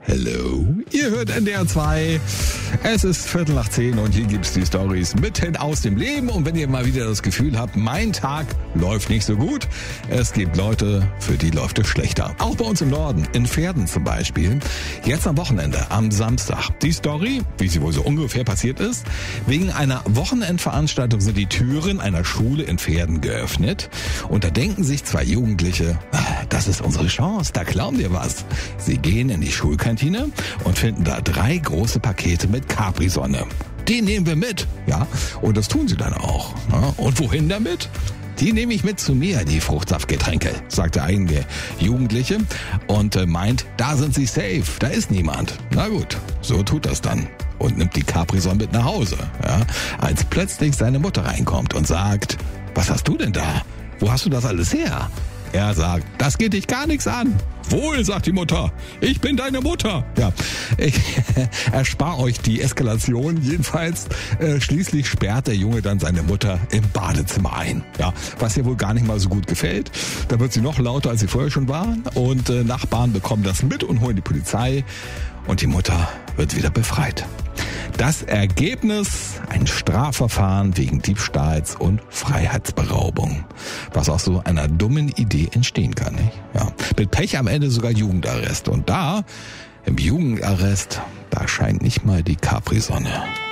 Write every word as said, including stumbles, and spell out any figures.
Hello, ihr hört N D R zwei. Es ist Viertel nach zehn und hier gibt's die Storys mitten aus dem Leben. Und wenn ihr mal wieder das Gefühl habt, mein Tag läuft nicht so gut, es gibt Leute, für die läuft es schlechter. Auch bei uns im Norden, in Verden zum Beispiel. Jetzt am Wochenende, am Samstag. Die Story, wie sie wohl so ungefähr passiert ist: Wegen einer Wochenendveranstaltung sind die Türen einer Schule in Verden geöffnet. Und da denken sich zwei Jugendliche, das ist unsere Chance, da klauen wir was. Sie gehen in die Schulkantine und finden da drei große Pakete mit Capri-Sonne. Die nehmen wir mit, ja, und das tun sie dann auch. Ja. Und wohin damit? Die nehme ich mit zu mir, die Fruchtsaftgetränke, sagt der eigene Jugendliche und äh, meint, da sind sie safe, da ist niemand. Na gut, so tut das dann und nimmt die Capri-Sonne mit nach Hause. Ja. Als plötzlich seine Mutter reinkommt und sagt, was hast du denn da? Wo hast du das alles her? Er sagt, das geht dich gar nichts an. Wohl, sagt die Mutter, ich bin deine Mutter. Ja, ich erspare euch die Eskalation. Jedenfalls, äh, schließlich sperrt der Junge dann seine Mutter im Badezimmer ein. Ja, was ihr wohl gar nicht mal so gut gefällt. Da wird sie noch lauter, als sie vorher schon war. Und äh, Nachbarn bekommen das mit und holen die Polizei. Und die Mutter wird wieder befreit. Das Ergebnis, ein Strafverfahren wegen Diebstahls und Freiheitsberaubung. Was aus so einer dummen Idee entstehen kann, nicht? Ja. Mit Pech am Ende sogar Jugendarrest. Und da, im Jugendarrest, da scheint nicht mal die Capri-Sonne.